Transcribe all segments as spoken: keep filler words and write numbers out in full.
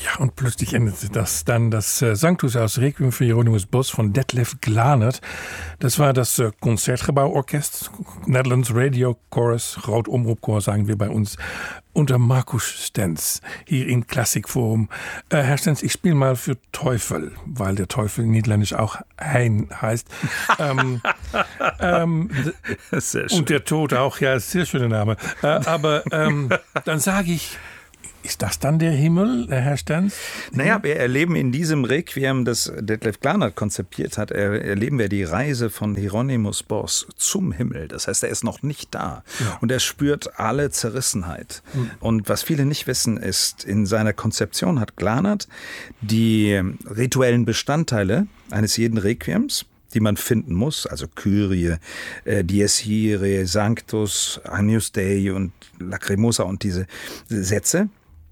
Ja, und plötzlich endete das dann das äh, Sanctus aus Requiem für Hieronymus Bosch von Detlef Glanert. Das war das äh, Concertgebouworkest, Netherlands Radio Chorus, Groot Omroepkoor sagen wir bei uns, unter Markus Stenz, hier in Klassikforum. Äh, Herr Stenz, ich spiele mal für Teufel, weil der Teufel in Niederländisch auch Hein heißt. ähm, ähm, sehr schön. Und der Tod auch, ja, sehr schöner Name. Äh, aber ähm, dann sage ich, ist das dann der Himmel, Herr Stenz? Naja, wir erleben in diesem Requiem, das Detlef Glanert konzipiert hat, erleben wir die Reise von Hieronymus Bosch zum Himmel. Das heißt, er ist noch nicht da. Ja. Und er spürt alle Zerrissenheit. Mhm. Und was viele nicht wissen, ist, in seiner Konzeption hat Glanert die rituellen Bestandteile eines jeden Requiems, die man finden muss, also Kyrie, äh, Dies Irae, Sanctus, Agnus Dei und Lacrimosa und diese Sätze,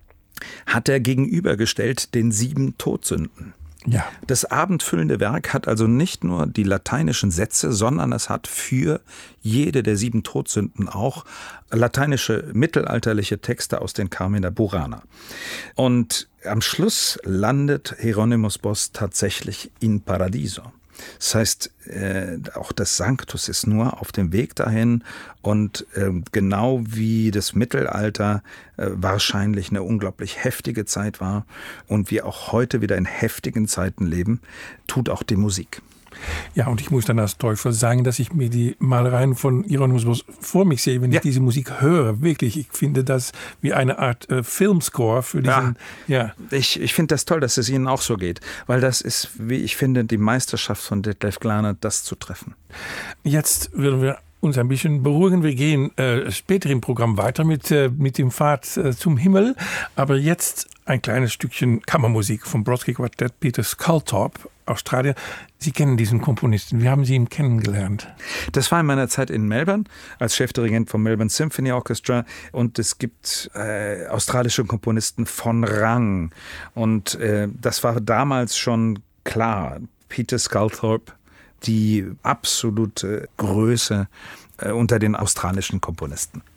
hat er gegenübergestellt den sieben Todsünden. Ja. Das abendfüllende Werk hat also nicht nur die lateinischen Sätze, sondern es hat für jede der sieben Todsünden auch lateinische mittelalterliche Texte aus den Carmina Burana. Und am Schluss landet Hieronymus Bosch tatsächlich in Paradiso. Das heißt, äh, auch das Sanctus ist nur auf dem Weg dahin und äh, genau wie das Mittelalter äh, wahrscheinlich eine unglaublich heftige Zeit war und wir auch heute wieder in heftigen Zeiten leben, tut auch die Musik. Ja, und ich muss dann als Teufel sagen, dass ich mir die Malereien von Hieronymus Bosch vor mich sehe, wenn ich ja. diese Musik höre. Wirklich, ich finde das wie eine Art äh, Filmscore für diesen... Ja, ja. Ich, ich finde das toll, dass es Ihnen auch so geht, weil das ist, wie ich finde, die Meisterschaft von Detlef Glanert, das zu treffen. Jetzt würden wir uns ein bisschen beruhigen. Wir gehen äh, später im Programm weiter mit, äh, mit dem Pfad äh, zum Himmel, aber jetzt ein kleines Stückchen Kammermusik vom Brodsky Quartett, Peter Sculthorpe, Australier. Sie kennen diesen Komponisten. Wie haben Sie ihn kennengelernt? Das war in meiner Zeit in Melbourne als Chefdirigent vom Melbourne Symphony Orchestra und es gibt äh, australische Komponisten von Rang und äh, das war damals schon klar. Peter Sculthorpe, die absolute Größe äh, unter den australischen Komponisten.